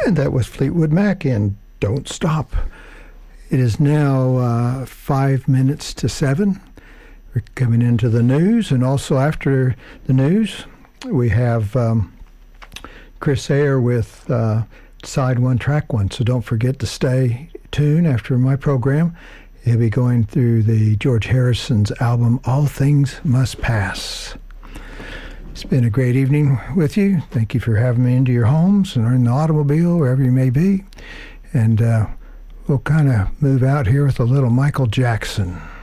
And that was Fleetwood Mac in Don't Stop. It is now 5 minutes to 7. We're coming into the news, and also after the news, we have Chris Ayer with Side One, Track One. So don't forget to stay tuned after my program. He'll be going through the George Harrison's album, All Things Must Pass. It's been a great evening with you. Thank you for having me into your homes or in the automobile, wherever you may be. And we'll kind of move out here with a little Michael Jackson.